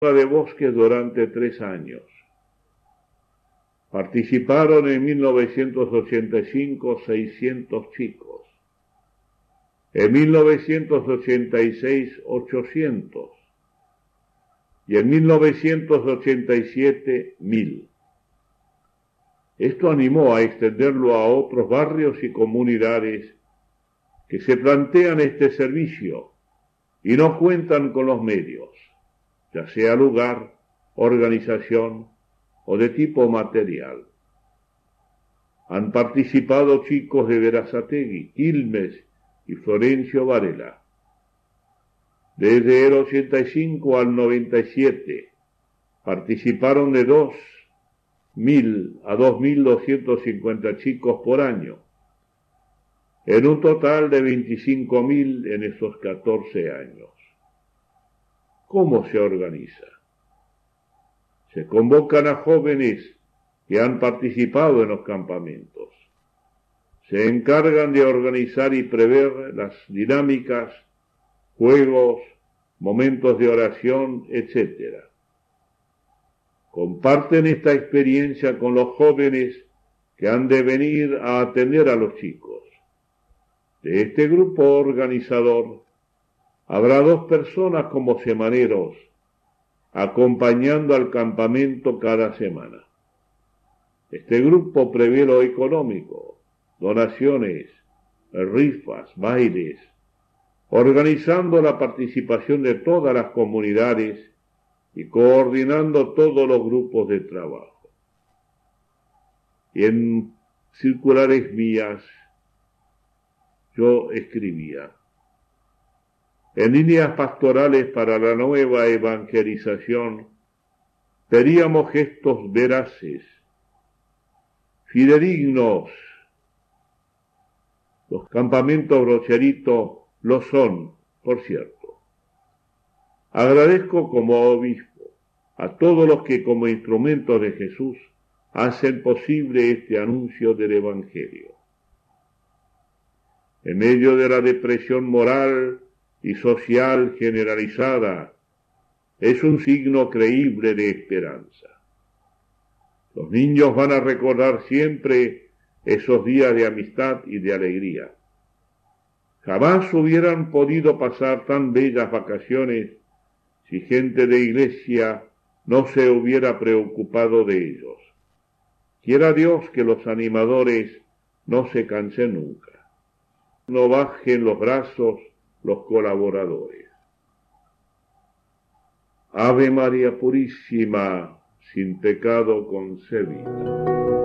de bosques durante 3 años. Participaron en 1985 600 chicos, en 1986 800 y en 1987 1000. Esto animó a extenderlo a otros barrios y comunidades que se plantean este servicio y no cuentan con los medios, ya sea lugar, organización o de tipo material. Han participado chicos de Berazategui, Quilmes y Florencio Varela. Desde el 85 al 97 participaron de 2.000 a 2.250 chicos por año, en un total de 25.000 en esos 14 años. ¿Cómo se organiza? Se convocan a jóvenes que han participado en los campamentos. Se encargan de organizar y prever las dinámicas, juegos, momentos de oración, etc. Comparten esta experiencia con los jóvenes que han de venir a atender a los chicos. De este grupo organizador habrá 2 personas como semaneros, acompañando al campamento cada semana. Este grupo prevé lo económico, donaciones, rifas, bailes, organizando la participación de todas las comunidades y coordinando todos los grupos de trabajo. Y en circulares mías yo escribía: en líneas pastorales para la nueva evangelización, pedíamos gestos veraces, fidedignos. Los campamentos Brocherito lo son, por cierto. Agradezco como obispo a todos los que como instrumentos de Jesús hacen posible este anuncio del Evangelio. En medio de la depresión moral y social generalizada, es un signo creíble de esperanza. Los niños van a recordar siempre esos días de amistad y de alegría. Jamás hubieran podido pasar tan bellas vacaciones si gente de iglesia no se hubiera preocupado de ellos. Quiera Dios que los animadores no se cansen nunca. No bajen los brazos los colaboradores. Ave María Purísima, sin pecado concebida.